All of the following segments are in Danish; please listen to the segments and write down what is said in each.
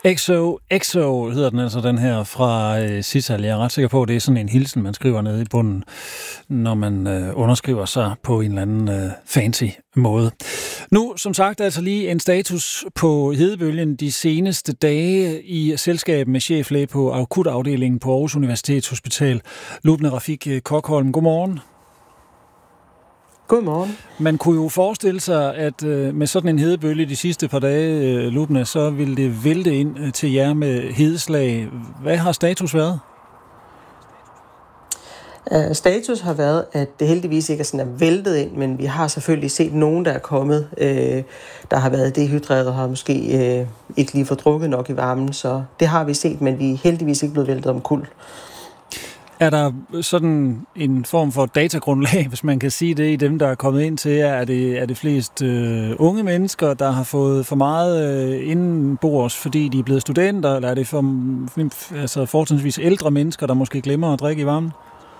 XO hedder den altså, den her fra Sital. Jeg er ret sikker på, at det er sådan en hilsen, man skriver nede i bunden, når man underskriver sig på en eller anden fancy måde. Nu, som sagt, altså lige en status på hedebølgen de seneste dage i selskab med cheflæge på akutafdelingen på Aarhus Universitetshospital, Lubna Rafiq Kokholm. Godmorgen. Godmorgen. Man kunne jo forestille sig, at med sådan en hedebølge de sidste par dage, Lubna, så ville det vælte ind til jer med hedeslag. Hvad har status været? Status har været, at det heldigvis ikke er sådan er væltet ind, men vi har selvfølgelig set nogen, der er kommet, der har været dehydreret og har måske ikke lige fået drukket nok i varmen, så det har vi set, men vi er heldigvis ikke blevet væltet omkuld. Er der sådan en form for datagrundlag, hvis man kan sige det, i dem, der er kommet ind til jer? Er det flest unge mennesker, der har fået for meget indenbords, fordi de er blevet studenter, eller er det fortrinsvis ældre mennesker, der måske glemmer at drikke i varmen?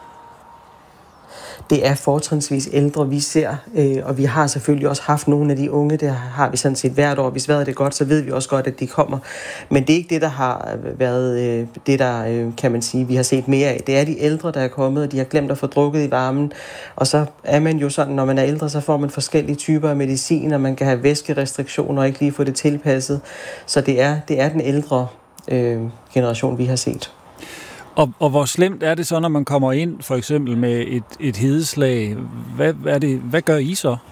Det er fortrinsvis ældre, vi ser, og vi har selvfølgelig også haft nogle af de unge, det har vi sådan set hvert år. Hvis vejret er godt, så ved vi også godt, at de kommer. Men det er ikke det, der har været det, der kan man sige, vi har set mere af. Det er de ældre, der er kommet, og de har glemt at få drukket i varmen. Og så er man jo sådan, når man er ældre, så får man forskellige typer af medicin, og man kan have væskerestriktioner og ikke lige få det tilpasset. Så det er den ældre generation, vi har set. Og hvor slemt er det så, når man kommer ind for eksempel med et hedeslag? Hvad gør I så?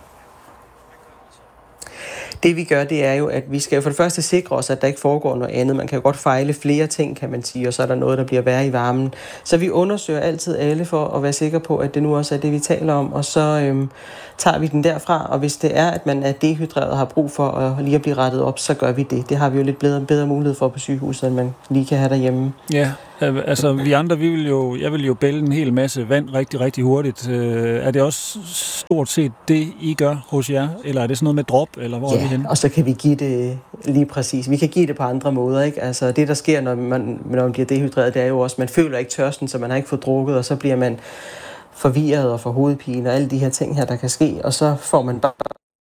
Det vi gør, det er jo, at vi skal for det første sikre os, at der ikke foregår noget andet. Man kan jo godt fejle flere ting, kan man sige, og så er der noget, der bliver værre i varmen. Så vi undersøger altid alle for at være sikre på, at det nu også er det, vi taler om, og så tager vi den derfra, og hvis det er, at man er dehydreret og har brug for at lige at blive rettet op, så gør vi det. Det har vi jo lidt bedre mulighed for på sygehuset, end man lige kan have derhjemme. Ja, altså vi andre, jeg vil jo bælge en hel masse vand rigtig, rigtig hurtigt. Er det også stort set det, I gør hos jer? Eller er det sådan noget med drop, eller hvor er vi henne? Og så kan vi give det lige præcis. Vi kan give det på andre måder, ikke? Altså det, der sker, når man bliver dehydreret, det er jo også, man føler ikke tørsten, så man har ikke fået drukket, og så bliver man forvirret og får hovedpine og alle de her ting her, der kan ske, og så får man bare...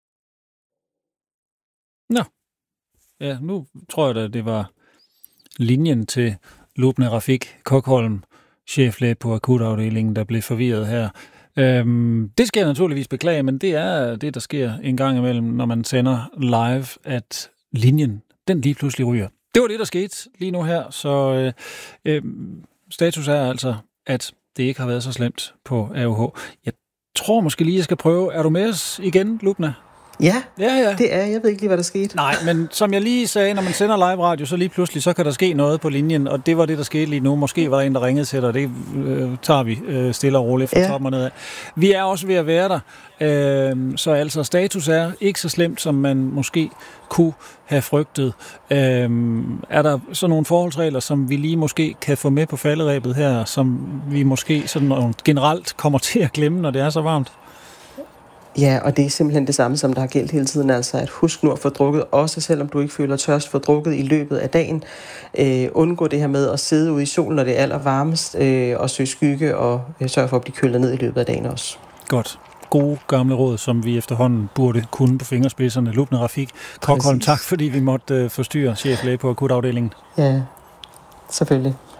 Nå. Ja, nu tror jeg da, det var linjen til Lubna Rafiq Kokholm, cheflæge på akutafdelingen, der blev forvirret her. Det skal jeg naturligvis beklage, men det er det, der sker en gang imellem, når man sender live, at linjen, den lige pludselig ryger. Det var det, der skete lige nu her, så status er altså, at det ikke har været så slemt på AUH. Jeg tror måske lige, jeg skal prøve. Er du med os igen, Lubna? Ja, det er. Jeg ved ikke lige, hvad der skete. Nej, men som jeg lige sagde, når man sender live radio, så lige pludselig, så kan der ske noget på linjen, og det var det, der skete lige nu. Måske var der en, der ringede til dig, det tager vi stille og roligt fra toppen og nedad. Vi er også ved at være der, så altså status er ikke så slemt, som man måske kunne have frygtet. Er der så nogle forholdsregler, som vi lige måske kan få med på falderebet her, som vi måske sådan generelt kommer til at glemme, når det er så varmt? Ja, og det er simpelthen det samme, som der har gældt hele tiden, altså at husk nu at få drukket, også selvom du ikke føler tørst, få drukket i løbet af dagen. Undgå det her med at sidde ude i solen, når det er allervarmest, og søge skygge, og sørge for at blive kølet ned i løbet af dagen også. Godt. Gode gamle råd, som vi efterhånden burde kunne på fingerspidserne. Lubna Rafiq Kokholm, tak fordi vi måtte forstyrre cheflæge på akutafdelingen. Ja, selvfølgelig.